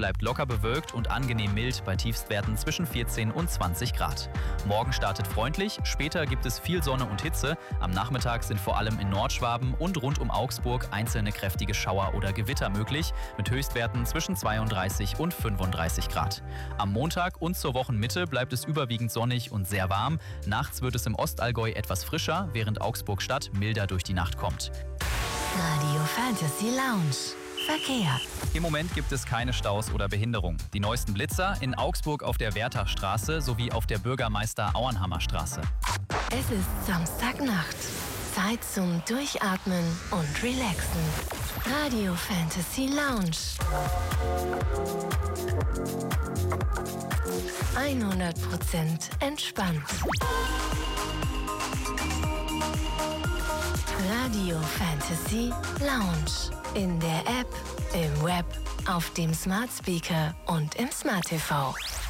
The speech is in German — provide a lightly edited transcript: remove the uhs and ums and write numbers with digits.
bleibt locker bewölkt und angenehm mild bei Tiefstwerten zwischen 14 und 20 Grad. Morgen startet freundlich, später gibt es viel Sonne und Hitze. Am Nachmittag sind vor allem in Nordschwaben und rund um Augsburg einzelne kräftige Schauer oder Gewitter möglich, mit Höchstwerten zwischen 32 und 35 Grad. Am Montag und zur Wochenmitte bleibt es überwiegend sonnig und sehr warm. Nachts wird es im Ostallgäu etwas frischer, während Augsburg-Stadt milder durch die Nacht kommt. Radio Fantasy Lounge. Verkehr. Im Moment gibt es keine Staus oder Behinderung. Die neuesten Blitzer in Augsburg auf der Wertachstraße sowie auf der Bürgermeister-Auenhammer-Straße. Es ist Samstagnacht. Zeit zum Durchatmen und Relaxen. Radio Fantasy Lounge. 100% entspannt. Radio Fantasy Lounge. In der App, im Web, auf dem Smart Speaker und im Smart TV.